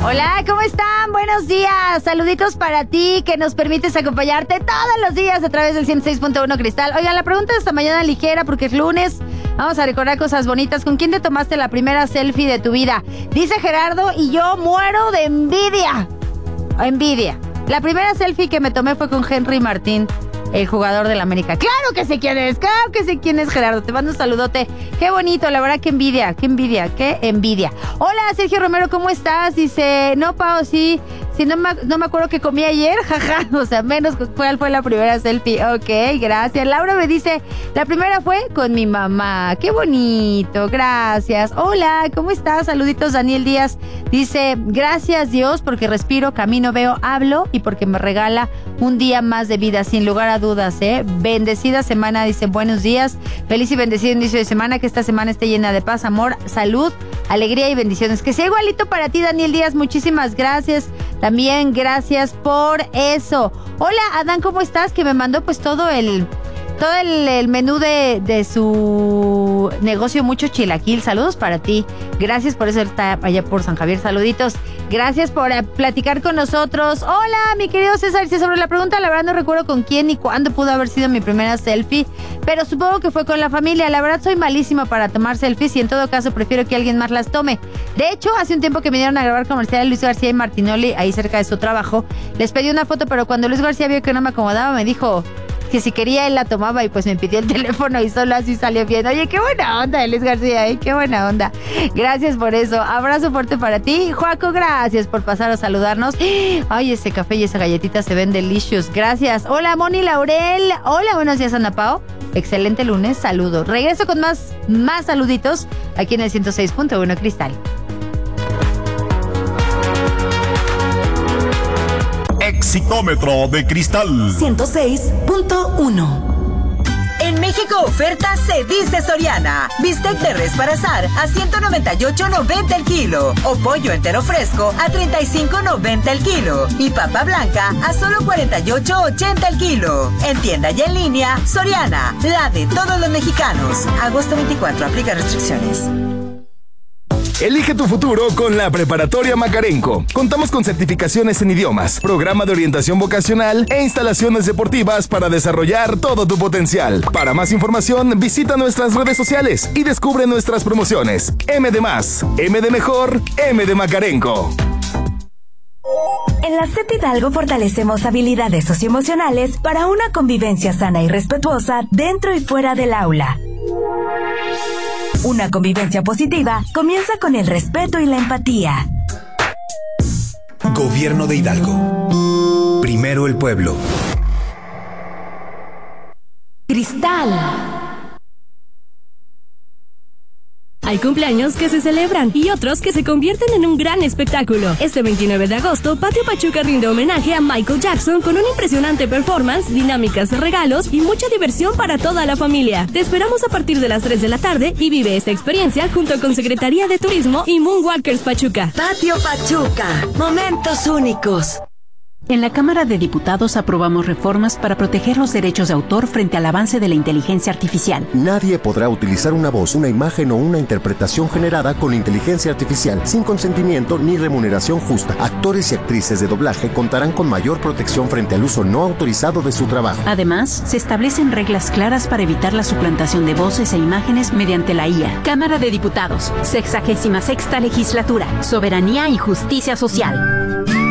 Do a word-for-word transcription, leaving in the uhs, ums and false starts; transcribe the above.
Hola, ¿cómo están? Buenos días. Saluditos para ti que nos permites acompañarte todos los días a través del ciento seis punto uno Cristal. Oigan, la pregunta de esta mañana ligera porque es lunes. Vamos a recordar cosas bonitas. ¿Con quién te tomaste la primera selfie de tu vida? Dice Gerardo y yo muero de envidia. Envidia. La primera selfie que me tomé fue con Henry Martín, el jugador del América. ¡Claro que sé quién es! ¡Claro que sé quién es, Gerardo! Te mando un saludote. ¡Qué bonito! La verdad, qué envidia, qué envidia, qué envidia. Hola, Sergio Romero, ¿cómo estás? Dice, no, Pao, sí, sí, no me, no me acuerdo qué comí ayer, jaja. O sea, menos cuál fue la primera selfie. Ok, gracias. Laura me dice, la primera fue con mi mamá. ¡Qué bonito! Gracias. Hola, ¿cómo estás? Saluditos, Daniel Díaz. Dice, gracias Dios porque respiro, camino, veo, hablo y porque me regala un día más de vida, sin lugar a dudas, ¿eh? Bendecida semana, dice, buenos días, feliz y bendecido inicio de semana, que esta semana esté llena de paz, amor, salud, alegría y bendiciones. Que sea igualito para ti, Daniel Díaz, muchísimas gracias, también gracias por eso. Hola, Adán, ¿cómo estás? Que me mandó pues todo el... Todo el, el menú de, de su negocio, mucho chilaquil. Saludos para ti. Gracias por eso, está allá por San Javier. Saluditos. Gracias por uh, platicar con nosotros. Hola, mi querido César. Sobre la pregunta, la verdad no recuerdo con quién ni cuándo pudo haber sido mi primera selfie, pero supongo que fue con la familia. La verdad soy malísima para tomar selfies y en todo caso prefiero que alguien más las tome. De hecho, hace un tiempo que me dieron a grabar comercial Luis García y Martinoli, ahí cerca de su trabajo. Les pedí una foto, pero cuando Luis García vio que no me acomodaba, me dijo que si quería él la tomaba y pues me pidió el teléfono y solo así salió bien. Oye, qué buena onda, Luis García, ¿eh? Qué buena onda. Gracias por eso. Abrazo fuerte para ti. Joaco, gracias por pasar a saludarnos. Ay, ese café y esa galletita se ven delicious. Gracias. Hola, Moni Laurel. Hola, buenos días, Ana Pao. Excelente lunes, saludos. Regreso con más, más saluditos aquí en el ciento seis punto uno Cristal. Exitómetro de Cristal ciento seis punto uno. En México oferta se dice Soriana. Bistec de res para asar a ciento noventa y ocho noventa el kilo. O pollo entero fresco a treinta y cinco noventa el kilo. Y papa blanca a solo cuarenta y ocho ochenta el kilo. En tienda y en línea, Soriana, la de todos los mexicanos. Agosto veinticuatro, aplica restricciones. Elige tu futuro con la Preparatoria Macarenco. Contamos con certificaciones en idiomas, programa de orientación vocacional e instalaciones deportivas para desarrollar todo tu potencial. Para más información, visita nuestras redes sociales y descubre nuestras promociones. M de más, M de mejor, M de Macarenco. En la C E P Hidalgo fortalecemos habilidades socioemocionales para una convivencia sana y respetuosa dentro y fuera del aula. Una convivencia positiva comienza con el respeto y la empatía. Gobierno de Hidalgo. Primero el pueblo. Cristal. Hay cumpleaños que se celebran y otros que se convierten en un gran espectáculo. Este veintinueve de agosto, Patio Pachuca rinde homenaje a Michael Jackson con una impresionante performance, dinámicas, regalos y mucha diversión para toda la familia. Te esperamos a partir de las tres de la tarde y vive esta experiencia junto con Secretaría de Turismo y Moonwalkers Pachuca. Patio Pachuca, momentos únicos. En la Cámara de Diputados aprobamos reformas para proteger los derechos de autor frente al avance de la inteligencia artificial. Nadie podrá utilizar una voz, una imagen o una interpretación generada con inteligencia artificial sin consentimiento ni remuneración justa. Actores y actrices de doblaje contarán con mayor protección frente al uso no autorizado de su trabajo. Además, se establecen reglas claras para evitar la suplantación de voces e imágenes mediante la I A. Cámara de Diputados, sexagésima sexta legislatura, Soberanía y Justicia Social.